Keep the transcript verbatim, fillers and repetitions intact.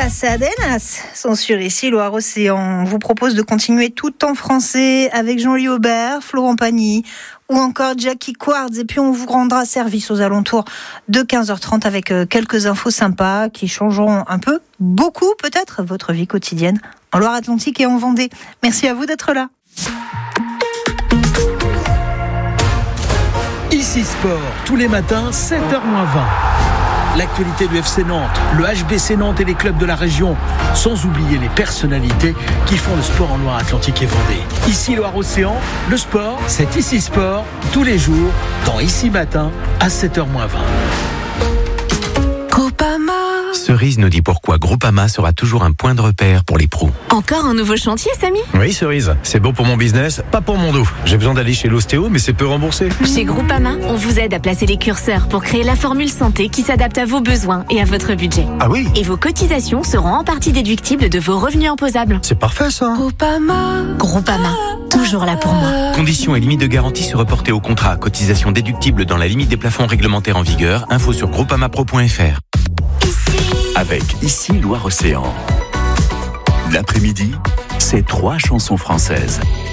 Pasadenas sont sur Ici Loire-Océan. On vous propose de continuer tout en français avec Jean-Louis Aubert, Florent Pagny ou encore Jackie Quartz. Et puis on vous rendra service aux alentours de quinze heures trente avec quelques infos sympas qui changeront un peu, beaucoup peut-être, votre vie quotidienne en Loire-Atlantique et en Vendée. Merci à vous d'être là. Ici Sport, tous les matins, sept heures moins vingt. L'actualité du F C Nantes, le H B C Nantes et les clubs de la région, sans oublier les personnalités qui font le sport en Loire-Atlantique et Vendée. Ici Loire-Océan, le sport, c'est Ici Sport, tous les jours, dans Ici Matin, à sept heures moins vingt. Groupama. Cerise nous dit pourquoi Groupama sera toujours un point de repère pour les pros. Encore un nouveau chantier, Samy ? Oui, Cerise, c'est bon pour mon business, pas pour mon dos. J'ai besoin d'aller chez l'ostéo, mais c'est peu remboursé. Chez Groupama, on vous aide à placer les curseurs pour créer la formule santé qui s'adapte à vos besoins et à votre budget. Ah oui ? Et vos cotisations seront en partie déductibles de vos revenus imposables. C'est parfait ça. Groupama. Groupama, toujours là pour moi. Conditions et limites de garantie se reporter au contrat. Cotisation déductible dans la limite des plafonds réglementaires en vigueur. Info sur groupamapro point f r. Avec Ici Loire-Océan. L'après-midi, c'est trois chansons françaises.